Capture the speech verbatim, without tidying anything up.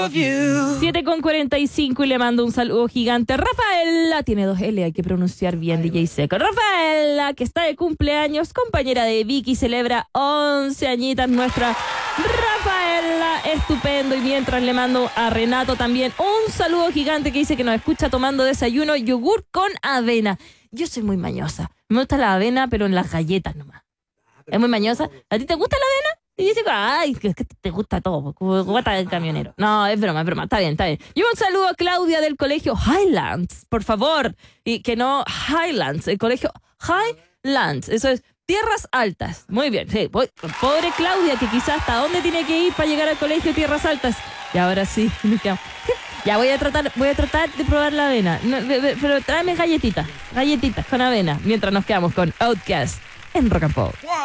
siete con cuarenta y cinco y le mando un saludo gigante. Rafaela, tiene dos L, hay que pronunciar bien, D J Seco. Rafaela, que está de cumpleaños, compañera de Vicky, celebra once añitas nuestra Rafaela, estupendo. Y mientras le mando a Renato también un saludo gigante que dice que nos escucha tomando desayuno yogur con avena. Yo soy muy mañosa, me gusta la avena pero en las galletas nomás. Es muy mañosa. ¿A ti te gusta la avena? Y dice, ay, es que te gusta todo, como guata del camionero. No, es broma, es broma, está bien, está bien. Y un saludo a Claudia del colegio Highlands, por favor. Y que no, Highlands, el colegio Highlands, eso es Tierras Altas. Muy bien, sí. Pobre Claudia, que quizás hasta dónde tiene que ir para llegar al colegio Tierras Altas. Y ahora sí, nos quedamos. Ya voy a tratar, voy a tratar de probar la avena. No, pero tráeme galletitas, galletitas con avena, mientras nos quedamos con Outkast en Rock and Pop.